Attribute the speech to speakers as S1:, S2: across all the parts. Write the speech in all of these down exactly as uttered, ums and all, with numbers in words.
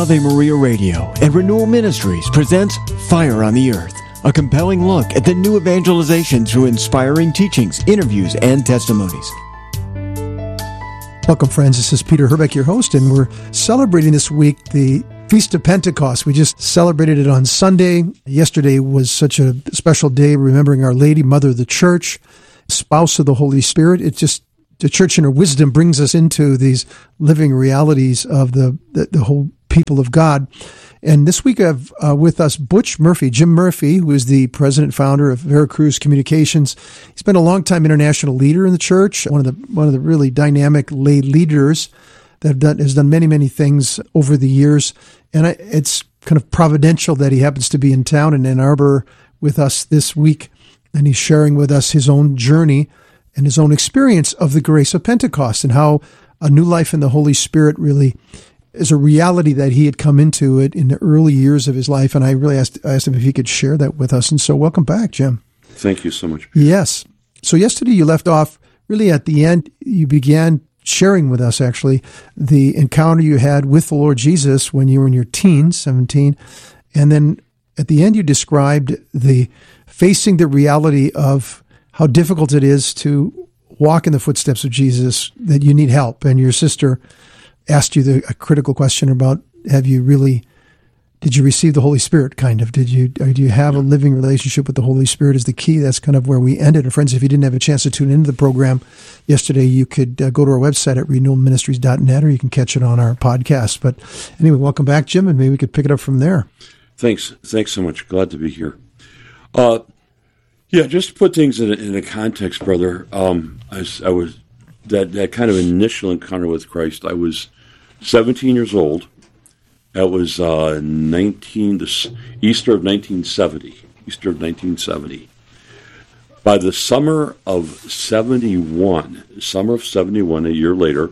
S1: Ave Maria Radio and Renewal Ministries presents Fire on the Earth, a compelling look at the new evangelization through inspiring teachings, interviews, and testimonies.
S2: Welcome, friends. This is Peter Herbeck, your host, and we're celebrating this week the Feast of Pentecost. We just celebrated it on Sunday. Yesterday was such a special day, remembering Our Lady, Mother of the Church, spouse of the Holy Spirit. It just, the church in her wisdom brings us into these living realities of the, the, the whole people of God. And this week I have uh, with us Butch Murphy, Jim Murphy, who is the president and founder of Veracruz Communications. He's been a longtime international leader in the church, one of the one of the really dynamic lay leaders that have done, has done many, many things over the years. And I, it's kind of providential that he happens to be in town in Ann Arbor with us this week, and he's sharing with us his own journey and his own experience of the grace of Pentecost and how a new life in the Holy Spirit really is a reality that he had come into it in the early years of his life. And I really asked, I asked him if he could share that with us. And so welcome back, Jim.
S3: Thank you so much, Peter.
S2: Yes. So yesterday you left off really at the end. You began sharing with us, actually, the encounter you had with the Lord Jesus when you were in your teens, seventeen. And then at the end you described the facing the reality of how difficult it is to walk in the footsteps of Jesus, that you need help. And your sister asked you the a critical question about, have you really, did you receive the Holy Spirit, kind of? Did you, or do you have a living relationship with the Holy Spirit is the key. That's kind of where we ended. And friends, if you didn't have a chance to tune into the program yesterday, you could uh, go to our website at renewal ministries dot net, or you can catch it on our podcast. But anyway, welcome back, Jim, and maybe we could pick it up from there.
S3: Thanks. Thanks so much. Glad to be here. Uh, yeah, just to put things in a, in a context, brother, um, I, was, I was, that, that kind of initial encounter with Christ, I was seventeen years old. That was uh, nineteen, the Easter of nineteen seventy. Easter of nineteen seventy. By the summer of seventy-one, summer of seventy-one, a year later,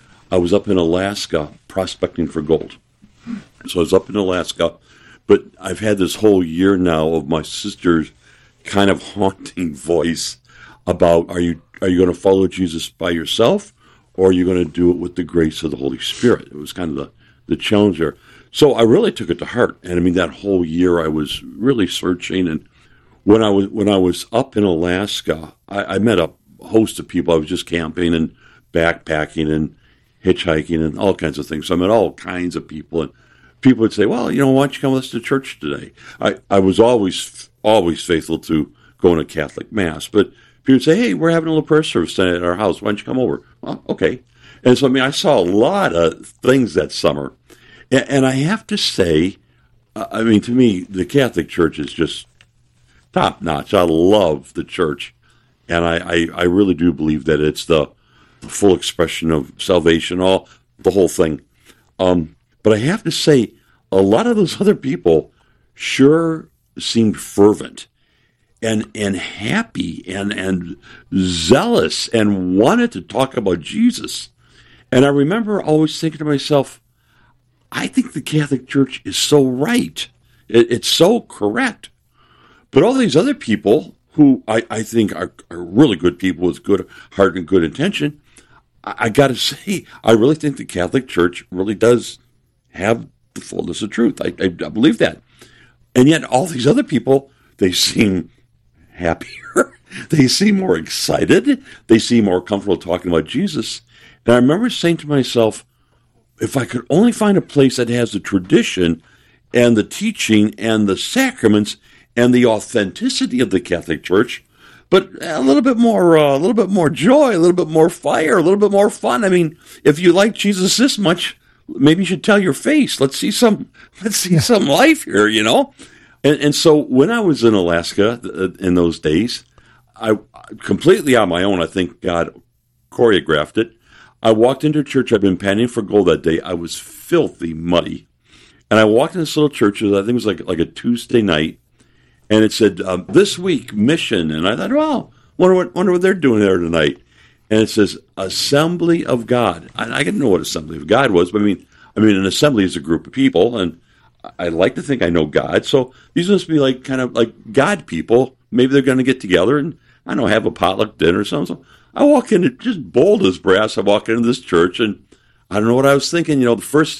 S3: I was up in Alaska prospecting for gold. So I was up in Alaska, but I've had this whole year now of my sister's kind of haunting voice about, are you are you going to follow Jesus by yourself, or are you going to do it with the grace of the Holy Spirit? It was kind of the, the challenge there. So I really took it to heart. And I mean, that whole year I was really searching. And when I was when I was up in Alaska, I, I met a host of people. I was just camping and backpacking and hitchhiking and all kinds of things. So I met all kinds of people. And people would say, well, you know, why don't you come with us to church today? I, I was always, always faithful to going to Catholic Mass. But people would say, hey, we're having a little prayer service tonight at our house. Why don't you come over? Well, okay. And so, I mean, I saw a lot of things that summer. And, and I have to say, uh, I mean, to me, the Catholic Church is just top notch. I love the church. And I, I, I really do believe that it's the, the full expression of salvation, all the whole thing. Um, but I have to say, a lot of those other people sure seemed fervent and and happy and, and zealous and wanted to talk about Jesus. And I remember always thinking to myself, I think the Catholic Church is so right. It, it's so correct. But all these other people who I, I think are, are really good people with good heart and good intention, I, I got to say, I really think the Catholic Church really does have the fullness of truth. I, I, I believe that. And yet all these other people, they seem happier. They seem more excited. They seem more comfortable talking about Jesus. And I remember saying to myself, if I could only find a place that has the tradition and the teaching and the sacraments and the authenticity of the Catholic Church, but a little bit more, uh, a little bit more joy, a little bit more fire, a little bit more fun. I mean, if you like Jesus this much, maybe you should tell your face. Let's see some, let's see yeah. some life here, you know. And, and so when I was in Alaska in those days, I completely on my own, I think God choreographed it. I walked into a church. I'd been panning for gold that day. I was filthy muddy. And I walked in this little church. I think it was like, like a Tuesday night. And it said, um, this week, mission. And I thought, well, wonder what, wonder what they're doing there tonight. And it says, Assembly of God. I, I didn't know what Assembly of God was, but I mean, I mean, an assembly is a group of people. And I like to think I know God. So these must be like kind of like God people. Maybe they're going to get together and, I don't know, have a potluck dinner or something. So I walk in, just bold as brass. I walk into this church, and I don't know what I was thinking. You know, the first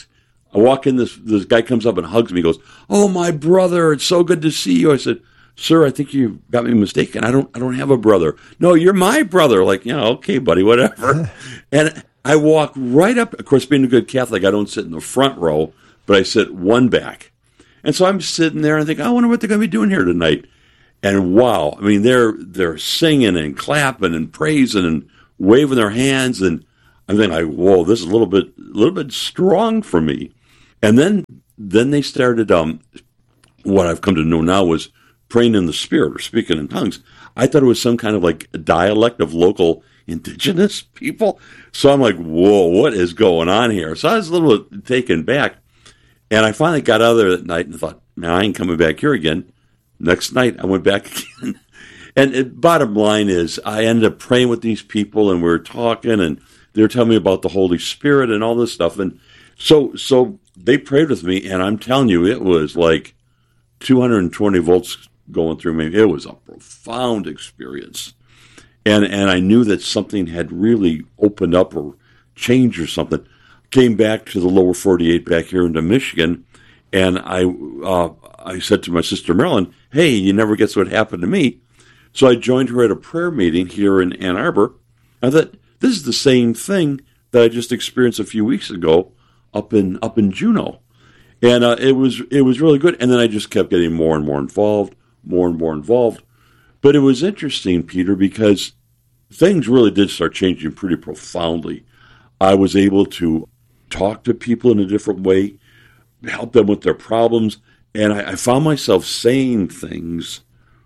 S3: I walk in, this this guy comes up and hugs me, goes, "Oh, my brother, it's so good to see you." I said, "Sir, I think you got me mistaken. I don't I don't have a brother." "No, you're my brother." Like, yeah, okay, buddy, whatever. And I walk right up. Of course, being a good Catholic, I don't sit in the front row, but I sit one back. And so I'm sitting there and I think, I wonder what they're going to be doing here tonight. And wow, I mean, they're they're singing and clapping and praising and waving their hands, and I'm thinking, like, whoa, this is a little bit a little bit strong for me. And then then they started. Um, what I've come to know now was praying in the Spirit or speaking in tongues. I thought it was some kind of like a dialect of local indigenous people. So I'm like, whoa, what is going on here? So I was a little taken back, and I finally got out of there that night and thought, man, I ain't coming back here again. Next night, I went back again. And it, bottom line is, I ended up praying with these people, and we were talking, and they were telling me about the Holy Spirit and all this stuff. And so so they prayed with me, and I'm telling you, it was like two hundred twenty volts going through me. It was a profound experience. And and I knew that something had really opened up or changed or something. Came back to the lower forty-eight back here into Michigan, and I uh, I said to my sister Marilyn, "Hey, you never guess what happened to me." So I joined her at a prayer meeting here in Ann Arbor. I thought, this is the same thing that I just experienced a few weeks ago up in up in Juneau, and uh, it was it was really good. And then I just kept getting more and more involved, more and more involved. But it was interesting, Peter, because things really did start changing pretty profoundly. I was able to talk to people in a different way, help them with their problems, and I, I found myself saying things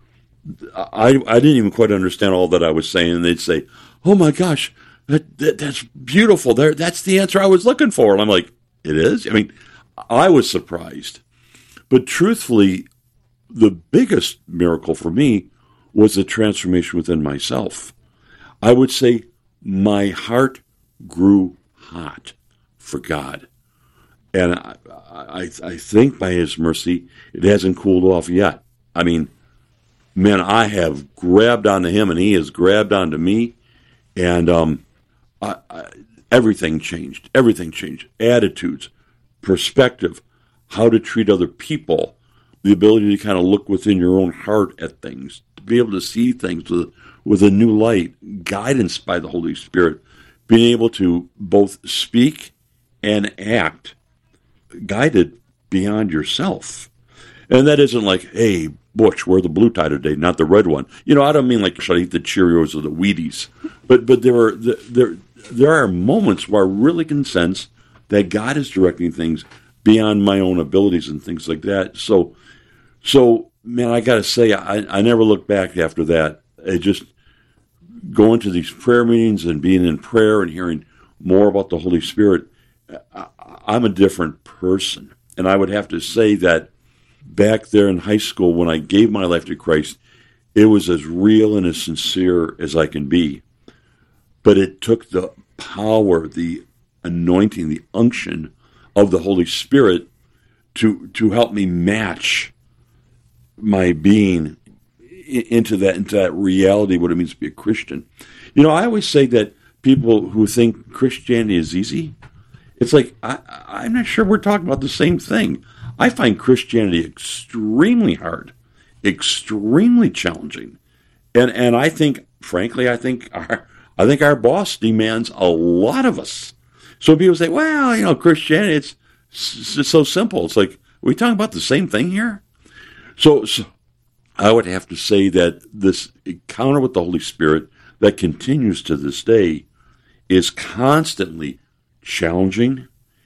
S3: I I didn't even quite understand all that I was saying, and they'd say, "Oh my gosh, that, that that's beautiful. There, that's the answer I was looking for." And I'm like, "It is?" I mean, I was surprised, but truthfully, the biggest miracle for me was the transformation within myself. I would say my heart grew hot for God. And I, I, I think by His mercy, it hasn't cooled off yet. I mean, man, I have grabbed onto Him, and He has grabbed onto me. And um, I, I, everything changed. Everything changed. Attitudes, perspective, how to treat other people, the ability to kind of look within your own heart at things, to be able to see things with, with a new light, guidance by the Holy Spirit, being able to both speak and act guided beyond yourself. And that isn't like, hey, Butch, wear the blue tie today, not the red one. You know, I don't mean like should I eat the Cheerios or the Wheaties. But but there are there there are moments where I really can sense that God is directing things beyond my own abilities and things like that. So so man, I gotta say, I, I never looked back after that. It just going to these prayer meetings and being in prayer and hearing more about the Holy Spirit, I, I'm a different person. And I would have to say that back there in high school when I gave my life to Christ, it was as real and as sincere as I can be. But it took the power, the anointing, the unction of the Holy Spirit to to help me match my being into that into that reality, what it means to be a Christian. You know, I always say that people who think Christianity is easy, it's like, I, I'm not sure we're talking about the same thing. I find Christianity extremely hard, extremely challenging. And and I think, frankly, I think our I think our boss demands a lot of us. So people say, well, you know, Christianity, it's, it's so simple. It's like, are we talking about the same thing here? So, so I would have to say that this encounter with the Holy Spirit that continues to this day is constantly challenging,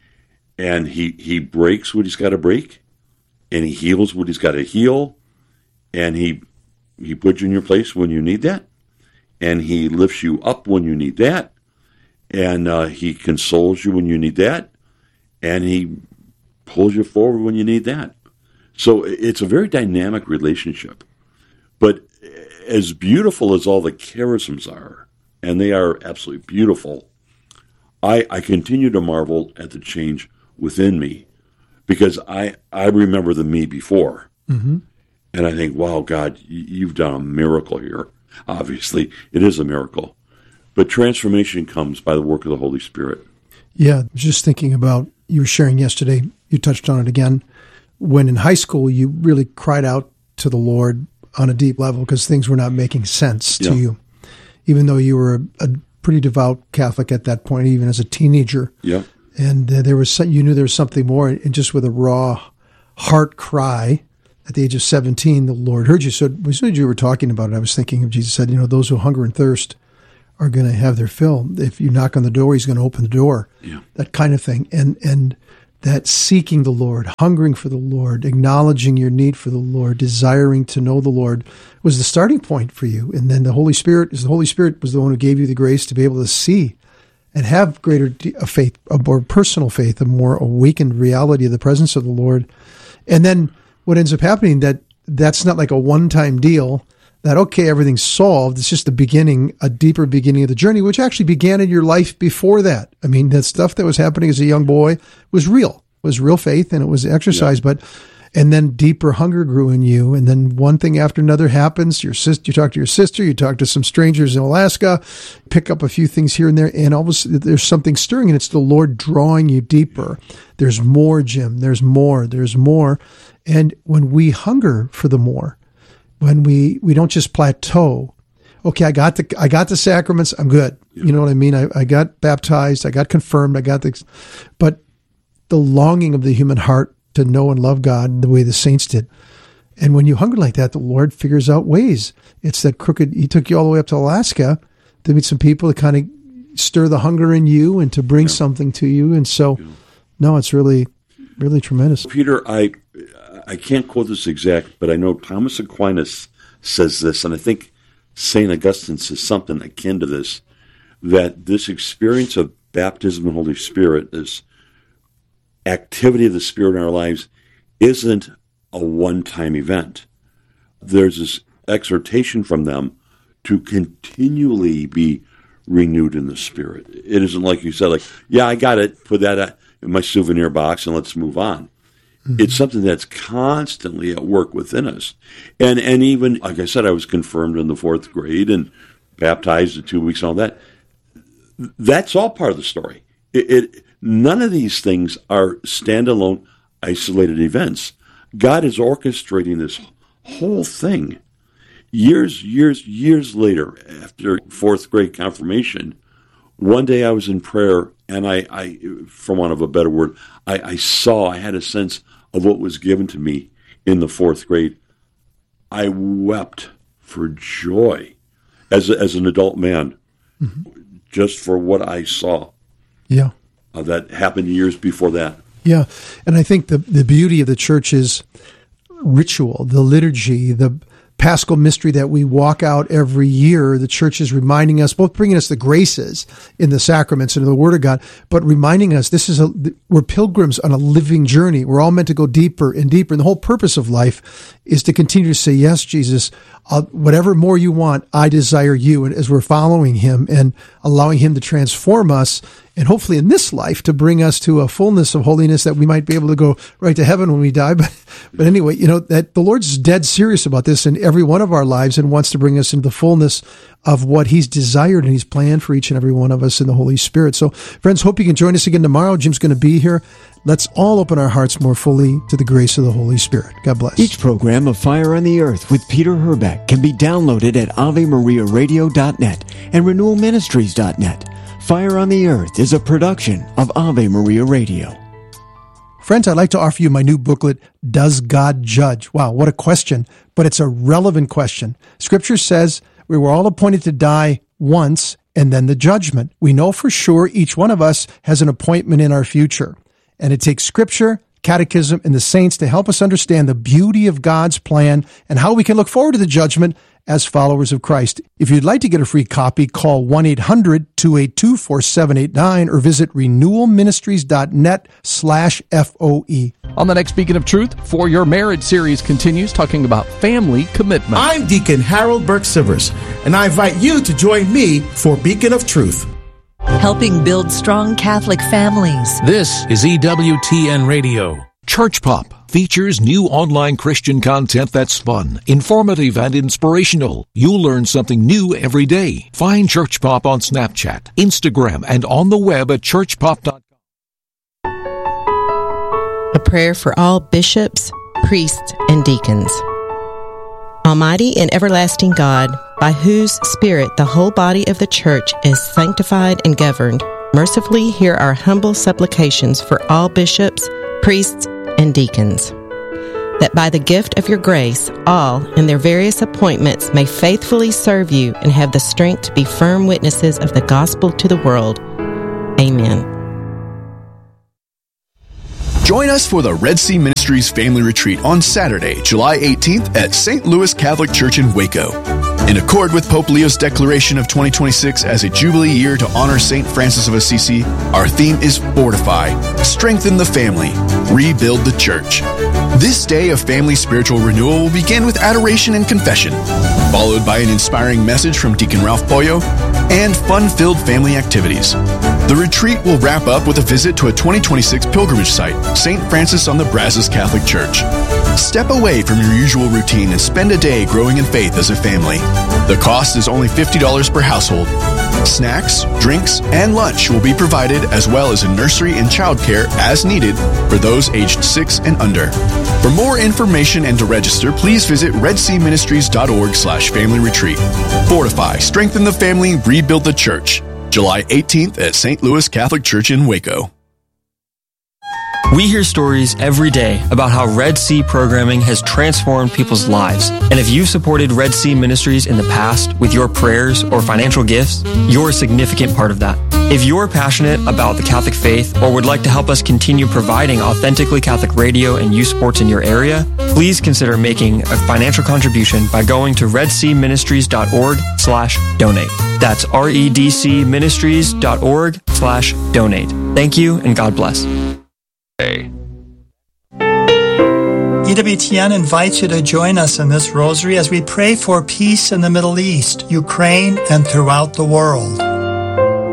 S3: and he, he breaks what he's got to break, and he heals what he's got to heal, and he he puts you in your place when you need that, and he lifts you up when you need that, and uh, he consoles you when you need that, and he pulls you forward when you need that. So it's a very dynamic relationship. But as beautiful as all the charisms are, and they are absolutely beautiful, I, I continue to marvel at the change within me, because I, I remember the me before. Mm-hmm. And I think, wow, God, you've done a miracle here. Obviously, it is a miracle. But transformation comes by the work of the Holy Spirit.
S2: Yeah, just thinking about you were sharing yesterday, you touched on it again, when in high school you really cried out to the Lord on a deep level because things were not making sense to yeah. you, even though you were a, a pretty devout Catholic at that point, even as a teenager.
S3: Yeah.
S2: And uh, there was some, you knew there was something more, and just with a raw heart cry at the age of seventeen, the Lord heard you. So as soon as you were talking about it, I was thinking of Jesus said, you know, those who hunger and thirst are going to have their fill. If you knock on the door, he's going to open the door.
S3: Yeah. That
S2: kind of thing. And and that seeking the Lord, hungering for the Lord, acknowledging your need for the Lord, desiring to know the Lord was the starting point for you. And then the Holy Spirit, is the Holy Spirit was the one who gave you the grace to be able to see and have greater a faith, a more personal faith, a more awakened reality of the presence of the Lord. And then what ends up happening, that that's not like a one-time deal, that, okay, everything's solved. It's just the beginning, a deeper beginning of the journey, which actually began in your life before that. I mean, that stuff that was happening as a young boy was real, was real faith, and it was exercise. Yeah. But, and then deeper hunger grew in you. And then one thing after another happens. Your sister, you talk to your sister, you talk to some strangers in Alaska, pick up a few things here and there, and all of a sudden there's something stirring, and it's the Lord drawing you deeper. There's more, Jim. There's more. There's more. And when we hunger for the more, when we, we don't just plateau, okay, I got the I got the sacraments, I'm good. Yeah. You know what I mean? I, I got baptized, I got confirmed, I got the, but the longing of the human heart to know and love God the way the saints did. And when you hunger like that, the Lord figures out ways. It's that crooked, he took you all the way up to Alaska to meet some people to kind of stir the hunger in you and to bring yeah. something to you. And so, yeah. no, it's really, really tremendous.
S3: Peter, I... I can't quote this exact, but I know Thomas Aquinas says this, and I think Saint Augustine says something akin to this, that this experience of baptism in the Holy Spirit, this activity of the Spirit in our lives, isn't a one-time event. There's this exhortation from them to continually be renewed in the Spirit. It isn't like you said, like, yeah, I got it, put that in my souvenir box and let's move on. Mm-hmm. It's something that's constantly at work within us. And and even, like I said, I was confirmed in the fourth grade and baptized in two weeks and all that. That's all part of the story. It, it none of these things are standalone, isolated events. God is orchestrating this whole thing. Years, years, years later, after fourth grade confirmation, one day I was in prayer, and I, I for want of a better word, I, I saw, I had a sense of what was given to me in the fourth grade. I wept for joy as a, as an adult man, mm-hmm. just for what I saw.
S2: Yeah,
S3: uh, that happened years before that.
S2: Yeah, and I think the the beauty of the church's ritual, the liturgy, the Paschal mystery that we walk out every year, the church is reminding us, both bringing us the graces in the sacraments and in the Word of God, but reminding us this is a, we're pilgrims on a living journey. We're all meant to go deeper and deeper. And the whole purpose of life is to continue to say, yes, Jesus, I'll, whatever more you want, I desire you. And as we're following him and allowing him to transform us, and hopefully in this life to bring us to a fullness of holiness that we might be able to go right to heaven when we die. But, but anyway, you know, that the Lord's dead serious about this in every one of our lives and wants to bring us into the fullness of what he's desired and he's planned for each and every one of us in the Holy Spirit. So friends, hope you can join us again tomorrow. Jim's going to be here. Let's all open our hearts more fully to the grace of the Holy Spirit. God bless.
S1: Each program of Fire on the Earth with Peter Herbeck can be downloaded at ave maria radio dot net and renewal ministries dot net. Fire on the Earth is a production of Ave Maria Radio.
S2: Friends, I'd like to offer you my new booklet, Does God Judge? Wow, what a question, but it's a relevant question. Scripture says we were all appointed to die once and then the judgment. We know for sure each one of us has an appointment in our future. And it takes Scripture, Catechism, and the saints to help us understand the beauty of God's plan and how we can look forward to the judgment as followers of Christ. If you'd like to get a free copy, call one eight hundred two eight two four seven eight nine or visit renewal ministries dot net slash F O E.
S4: On the next Beacon of Truth, For Your Marriage series continues talking about family commitment.
S5: I'm Deacon Harold Burke-Sivers, and I invite you to join me for Beacon of Truth.
S6: Helping build strong Catholic families.
S7: This is E W T N Radio. Church Pop features new online Christian content that's fun, informative, and inspirational. You'll learn something new every day. Find Church Pop on Snapchat, Instagram, and on the web at church pop dot com.
S8: prayer for all bishops, priests, and deacons. Almighty and everlasting God, by whose Spirit the whole body of the Church is sanctified and governed, mercifully hear our humble supplications for all bishops, priests, and deacons, that by the gift of your grace, all in their various appointments may faithfully serve you and have the strength to be firm witnesses of the gospel to the world. Amen.
S9: Join us for the Red Sea Ministries Family Retreat on Saturday, July eighteenth at Saint Louis Catholic Church in Waco. In accord with Pope Leo's declaration of twenty twenty-six as a Jubilee year to honor Saint Francis of Assisi, our theme is Fortify, Strengthen the Family, Rebuild the Church. This day of family spiritual renewal will begin with adoration and confession, followed by an inspiring message from Deacon Ralph Pollo and fun-filled family activities. The retreat will wrap up with a visit to a twenty twenty-six pilgrimage site, Saint Francis on the Brazos Catholic Church. Step away from your usual routine and spend a day growing in faith as a family. The cost is only fifty dollars per household. Snacks, drinks, and lunch will be provided, as well as a nursery and childcare as needed for those aged six and under. For more information and to register, please visit redseaministries.org slash family retreat. Fortify, strengthen the family, rebuild the church. July eighteenth at Saint Louis Catholic Church in Waco.
S10: We hear stories every day about how Red Sea programming has transformed people's lives. And if you've supported Red Sea Ministries in the past with your prayers or financial gifts, you're a significant part of that. If you're passionate about the Catholic faith or would like to help us continue providing authentically Catholic radio and youth sports in your area, please consider making a financial contribution by going to redseaministries.org slash donate. That's redcministries.org slash donate. Thank you and God bless.
S11: E W T N invites you to join us in this rosary as we pray for peace in the Middle East, Ukraine, and throughout the world.